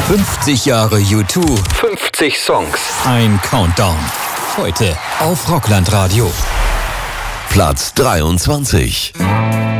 50 Jahre U2. 50 Songs. Ein Countdown. Heute auf Rockland Radio. Platz 23.